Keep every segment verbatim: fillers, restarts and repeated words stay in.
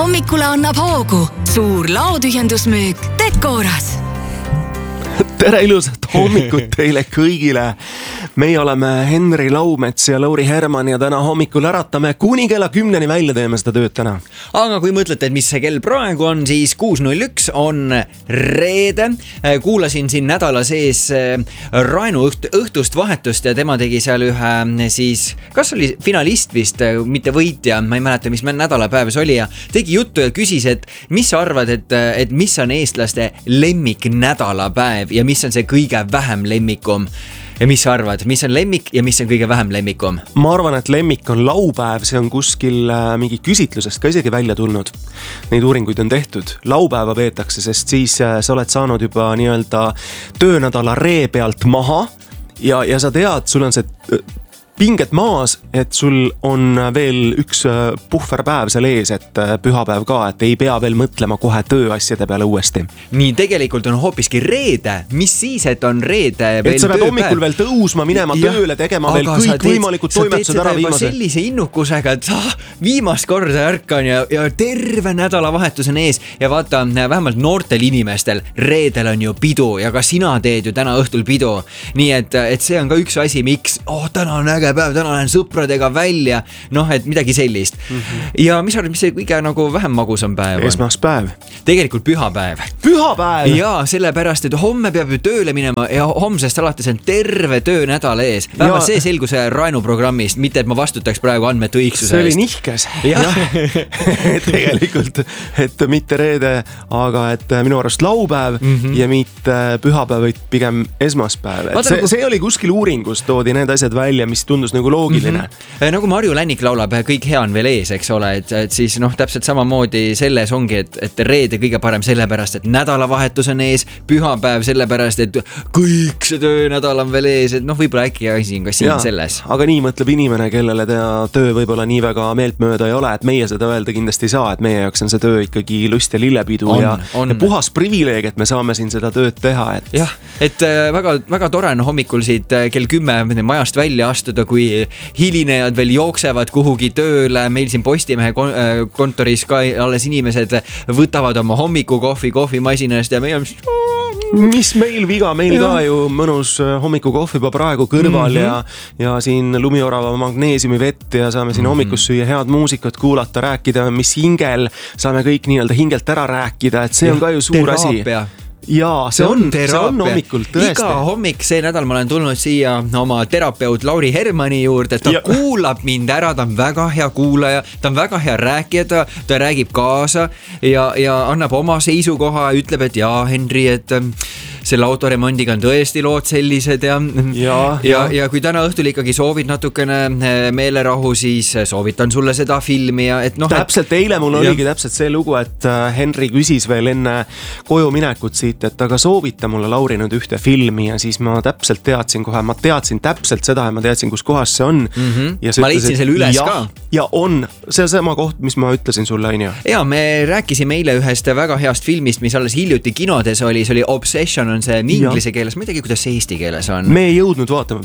Hommikule annab hoogu suur laotühjendusmüük Decoras. Tere ilusat hommikut teile kõigile. Meie oleme Henri Laumets ja Lauri Herman ja täna hommikul äratame kuni kella kümneni välja teeme seda tööd täna. Aga kui mõtlete, et mis see kell praegu on, siis kuus null üks on reede. Kuulasin siin nädala sees Rainu õhtust vahetust ja tema tegi seal ühe siis, kas oli finalist vist, mitte võitja, ma ei mäleta, mis nädalapäev see oli ja tegi juttu ja küsis, et mis sa arvad, et, et mis on eestlaste lemmik nädalapäev ja mis on see kõige vähem lemmikum? Ja mis sa arvad, mis on lemmik ja mis on kõige vähem lemmikum? Ma arvan, et lemmik on laupäev, see on kuskil mingi küsitlusest ka isegi välja tulnud. Neid uuringuid on tehtud. Laupäeva veetakse, sest siis sa oled saanud juba nii-öelda töönädala ree pealt maha ja, ja sa tead, sul on see pinget maas, et sul on veel üks puhverpäev seal ees, et pühapäev ka, et ei pea veel mõtlema kohe tööasjade peale uuesti. Nii, tegelikult on hoopiski reede. Mis siis, et on reede veel et sa pead hommikul veel tõusma, minema ja, tööle, tegema veel kõik teed, võimalikud toimetused ära viimase. Sellise innukusega, et sa viimast korda ärkan ja, ja terve nädalavahetus on ees. Ja vaata, vähemalt noortel inimestel reedel on ju pidu ja ka sina teed ju täna õhtul pidu. Nii et, et see on ka üks asi, miks oh, täna on äge päev, täna lähen sõpradega välja, noh, et midagi sellist. Mm-hmm. Ja mis arvad, mis see kõige nagu vähem magusam päev on? Esmaspäev. Tegelikult pühapäev. Pühapäev? Jaa, sellepärast, et homme peab ju tööle minema ja homsest alates on terve töönädal ees. Vähemalt see selgus Rainu programmist, mitte et ma vastutaks praegu andmete õigsuse. See oli nihkes. Tegelikult, et mitte reede, aga et minu arust laupäev mm-hmm. ja mitte pühapäev, vaid pigem esmaspäev. Et see, nagu... see oli kuskil uuringus, toodi need asjad välja, mis tundus nagu loogiline. Mm-hmm. Nagu Marju Lännik laulab, kõik hea on veel ees, eks ole, et, et siis noh, täpselt samamoodi selles ongi, et, et reede kõige parem sellepärast, et nädalavahetus on ees, pühapäev sellepärast, et kõik see töönädal on veel ees, et noh, võib-olla äkki asi on ka siin ja, selles. Aga nii mõtleb inimene, kellele ta töö võib-olla nii väga meeltmööda ei ole, et meie seda öelda kindlasti ei saa, et meie jaoks on see töö ikkagi lust ja lillepidu on, ja, ja puhas privileeg, et me saame siin seda tööd teha. Et... jah, et väga, väga tore on hommikul siit kell kümme majast välja astuda, kui hilinejad veel jooksevad kuhugi tööle, meil siin Postimehe kontoris ka alles inimesed võtavad oma hommikukohvi kohvimasinast ja meil on mis meil viga, meil ja. Ka ju mõnus hommikukohv juba praegu kõrval mm-hmm. ja, ja siin lumiorava magneesiumi vett ja saame siin mm-hmm. hommikus süüa head muusikat kuulata, rääkida, mis hingel, saame kõik nii-öelda hingelt ära rääkida, et see ja, on ka ju suur teraapia. Asi. Jaa, see on, see on hommikul tõesti. Iga hommik see nädal ma olen tulnud siia oma terapeut Lauri Hermani juurde, ta ja. Kuulab mind ära, ta on väga hea kuulaja, ta on väga hea rääkija, ta, ta räägib kaasa ja, ja annab oma seisukoha, ütleb, et jaa, Henri, et selle autoremondiga on tõesti lood sellised ja, ja, ja, ja, ja kui täna õhtul ikkagi soovid natukene meelerahu, siis soovitan sulle seda filmi ja et noh... Täpselt et, eile mul oligi ja. Täpselt see lugu, et Henri küsis veel enne koju minekut siit, et aga soovita mulle Lauri nüüd ühte filmi ja siis ma täpselt teadsin kohe, ma teadsin täpselt seda ja ma teadsin, kus kohas see on. Mm-hmm. Ja ma leidsin selle üles ja, ka. Ja on, see on sama koht, mis ma ütlesin sulle, on ju. Ja me rääkisime eile ühest väga heast filmist, mis alles hiljuti kinodes oli, see oli Obsession on see inglise keeles, ma ei tegi, kuidas see eesti keeles on. Me ei jõudnud vaatama,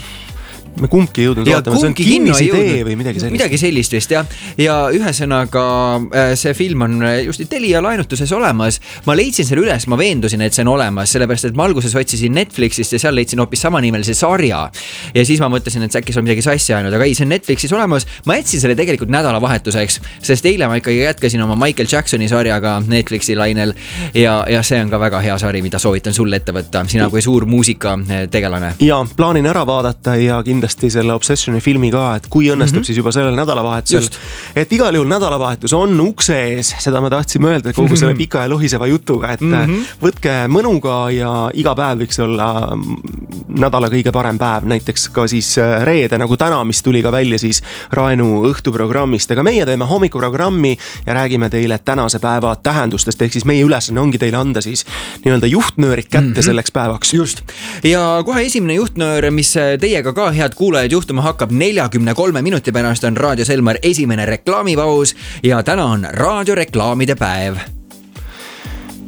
me kumbki jõudnud ja vaatama, see on kinnisidee või midagi sellist. Midagi sellist vist, jah. Ja ühesõnaga see film on just Telia laenutuses olemas. Ma leidsin selle üles, ma veendusin, et see on olemas, sellepärast, et ma alguses otsisin Netflixist ja seal leidsin hoopis samanimelise sarja. Ja siis ma mõtlesin, et äkki sul midagi sassi ainult, aga ei, see on Netflixis olemas. Ma jätsin selle tegelikult nädalavahetuseks, sest eile ma ikkagi jätkasin oma Michael Jacksoni sarjaga Netflixi lainel ja, ja see on ka väga hea sari, mida soovitan sulle ette võtta. Sina kui suur muusika tegelane. Ja plaanin ära vaadata ja kindlasti selle Obsessioni filmi ka, et kui õnnestub mm-hmm. siis juba sellel nädalavahetusel. Just. Et igal juhul nädalavahetus on ukse ees, seda me tahtsime öelda kogu selle pika ja lohiseva jutuga, et mm-hmm. võtke mõnuga ja iga päev võiks olla nädala kõige parem päev, näiteks ka siis reede, nagu täna, mis tuli ka välja siis Rainu õhtuprogrammist, aga meie teeme hommikuprogrammi ja räägime teile tänase päeva tähendustest, ehk siis meie ülesanne ongi teile anda siis nii-öelda juhtnöörid kätte mm-hmm. selleks päevaks. Just. Ja kohe esimene juhtnöör, mis teiega ka head kuulajad juhtuma hakkab neljakümne kolme minuti pärast on Raadio Selmar esimene reklaamipaus ja täna on raadioreklaamide päev.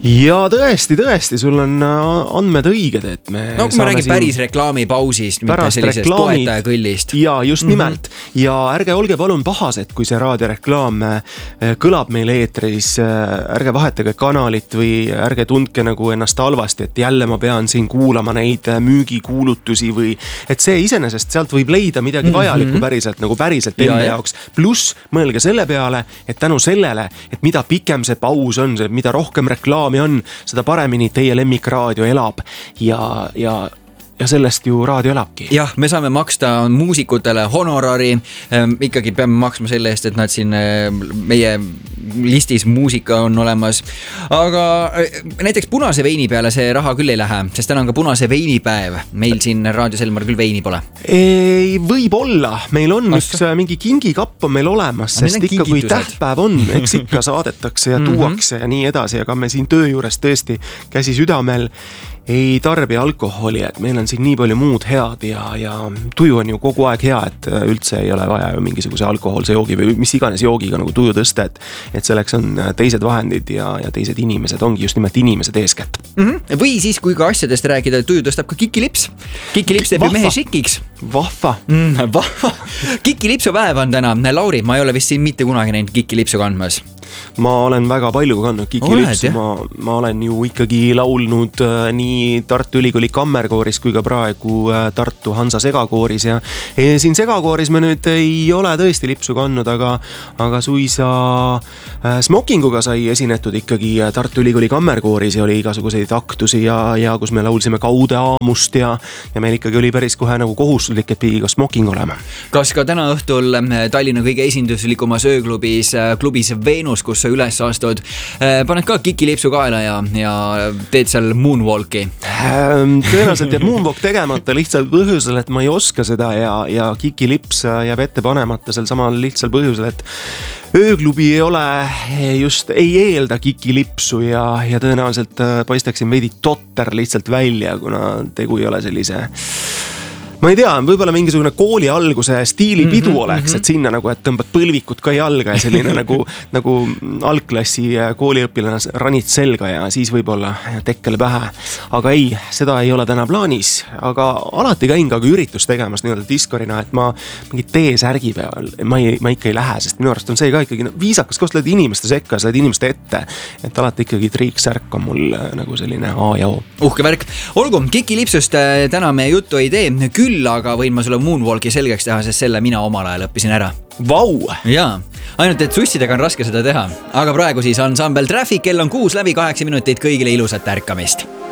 ja tõesti, tõesti, sul on andmed õiged, et me no kui me räägime päris reklaamipausist, mitte sellisest toetaja kõllist. Ja just nimelt. Mm-hmm. Ja ärge olge palun pahased, kui see raadioreklaam kõlab meil eetris, ärge vahetage kanalit või ärge tundke nagu ennast halvasti, et jälle ma pean siin kuulama neid müügikuulutusi või et see iseenesest sealt võib leida midagi vajalikku päriselt, nagu päriselt enda ja, jaoks. Pluss mõelge selle peale, et tänu sellele, et mida pikem see paus on, mida rohkem reklaami on, seda paremini teie lemmikraadio elab ja, ja ja sellest ju raadio elabki. Jah, me saame maksta muusikutele honorari, ähm, ikkagi peame maksma selle eest, et nad siin äh, meie listis muusika on olemas. Aga äh, näiteks punase veini peale see raha küll ei lähe, sest täna on ka punase veinipäev. Meil siin Raadio Selmar küll veini pole. Ei, võib olla. Meil on Assa. üks mingi kingikapp on meil olemas, sest ikka kui tähtpäev on, eks ikka saadetakse ja tuuakse ja nii edasi, aga me siin töö juures tõesti käsi südamel ei tarbi alkoholi, et meil on siin nii palju muud head ja, ja tuju on ju kogu aeg hea, et üldse ei ole vaja ju mingisuguse alkoholse joogi või mis iganes joogiga nagu tuju tõsta, et, et selleks on teised vahendid ja, ja teised inimesed, ongi just nimelt inimesed eeskätt. Mm-hmm. Või siis, kui ka asjadest rääkida, tuju tõstab ka kikilips. Kikilips teeb ju mehe šikiks. Vahva. Mm, vahva. Kikilipsu päev on täna. Lauri, ma ei ole vist siin mitte kunagi näinud kikilipsu kandmas. Ma olen väga palju kandnud kikilipsu, ma, ma olen ju ikkagi laulnud äh, nii Tartu Ülikooli kammerkooris kui ka praegu äh, Tartu Hansa segakooris ja e, siin segakooris me nüüd ei ole tõesti lipsu kandnud, aga, aga suisa äh, smokinguga sai esinetud ikkagi Tartu Ülikooli kammerkooris ja oli igasuguseid aktusi ja, ja kus me laulsime Kaude aamust ja, ja meil ikkagi oli päris kohe nagu kohustuslik, et pidi ka smoking olema. Kas ka täna õhtul Tallinna kõige esinduslikumas ööklubis, klubis Venus, kus sa üles astud, paned ka kikilipsu kaela ja, ja teed seal moonwalki? Tõenäoliselt jääb moonwalk tegemata lihtsalt põhjusel, et ma ei oska seda ja, ja kikilips jääb ette panemata sel samal lihtsal põhjusel, et ööklubi ei ole just, ei eelda kikilipsu ja, ja tõenäoliselt paistaksin veidi totter lihtsalt välja, kuna tegu ei ole sellise ma ei tea, võib-olla mingisugune kooli alguse stiilipidu mm-hmm, oleks, et sinna nagu, et tõmbad põlvikud ka jalga ja selline nagu, nagu algklassi kooliõpilane ranid selga ja siis võib-olla tekkel pähe. Aga ei, seda ei ole täna plaanis, aga alati käin ka üritus tegemas nii-öelda diskorina, et ma mingi T-särgi peal, ma, ei, ma ikka ei lähe, sest minu arust on see ka ikkagi no, viisakas, kus lähed inimeste sekka, sa lähed inimeste ette, et alati ikkagi triiksärk on mul nagu selline A ja O. Uhke värk. Olgu, kikilipsust täna me juttu ei tee, küll aga võin ma sulle moonwalki selgeks teha, sest selle mina omal ajal õppisin ära. Vau! Jaa, ainult et sussidega on raske seda teha. Aga praegu siis ansambel Traffic, kell on kuus läbi kaheksa minutit, kõigile ilusat ärkamist.